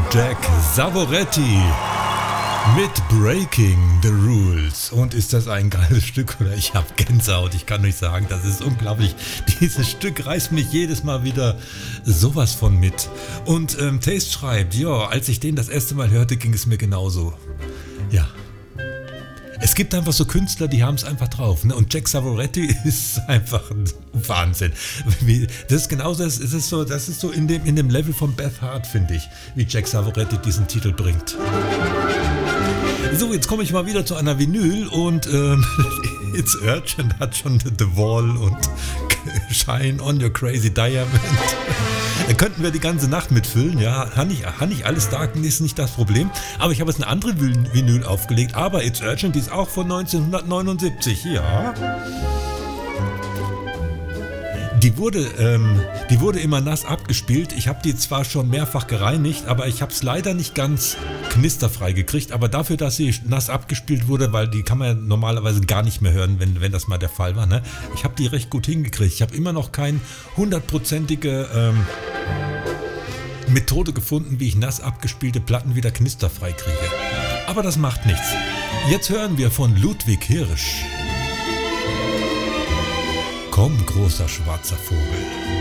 Jack Savoretti mit Breaking the Rules. Und ist das ein geiles Stück oder ich habe Gänsehaut, ich kann euch sagen, das ist unglaublich. Dieses Stück reißt mich jedes Mal wieder sowas von mit. Und Taste schreibt, ja, als ich den das erste Mal hörte, ging es mir genauso. Ja. Es gibt einfach so Künstler, die haben es einfach drauf. Ne? Und Jack Savoretti ist einfach ein Wahnsinn. Das ist genauso, das ist so in dem Level von Beth Hart, finde ich, wie Jack Savoretti diesen Titel bringt. So, jetzt komme ich mal wieder zu einer Vinyl und It's Urgent hat schon The Wall und Shine on Your Crazy Diamond. Da könnten wir die ganze Nacht mitfüllen, ja. Hat nicht alles da, ist nicht das Problem. Aber ich habe jetzt eine andere Vinyl aufgelegt. Aber It's Urgent, die ist auch von 1979, ja. Die wurde immer nass abgespielt. Ich habe die zwar schon mehrfach gereinigt, aber ich habe es leider nicht ganz knisterfrei gekriegt. Aber dafür, dass sie nass abgespielt wurde, weil die kann man ja normalerweise gar nicht mehr hören, wenn das mal der Fall war. Ne? Ich habe die recht gut hingekriegt. Ich habe immer noch keine 100%ige Methode gefunden, wie ich nass abgespielte Platten wieder knisterfrei kriege. Aber das macht nichts. Jetzt hören wir von Ludwig Hirsch. Komm, großer schwarzer Vogel.